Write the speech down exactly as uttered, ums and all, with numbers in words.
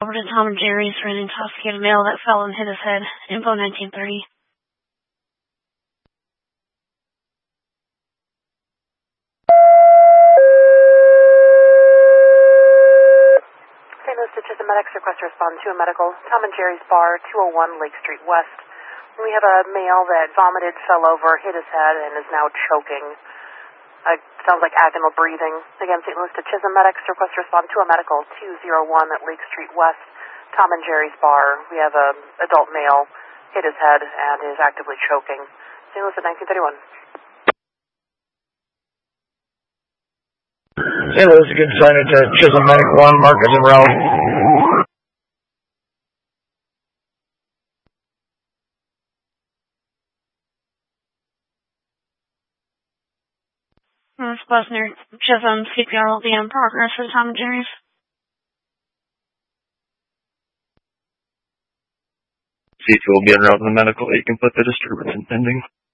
Over to Tom and Jerry's for an intoxicated male that fell and hit his head. Info nineteen thirty. Saint Louis to Chisholm Medics request to respond to a medical. Tom and Jerry's Bar, two oh one Lake Street West. We have a male that vomited, fell over, hit his head, and is now choking. Uh, sounds like agonal breathing. Again, Saint Louis to Chisholm Medics request to respond to a medical. two oh one at Lake Street West. Tom and Jerry's Bar. We have an adult male hit his head and is actively choking. Saint Louis at nineteen thirty-one. Saint Louis, you can sign it to Chisholm Medic one, Marcus and Ralph. Miss Bussner, Chisholm, C P R will be in progress for Tom and Jerry's. C two will be en route in the medical. You can put the disturbance in pending.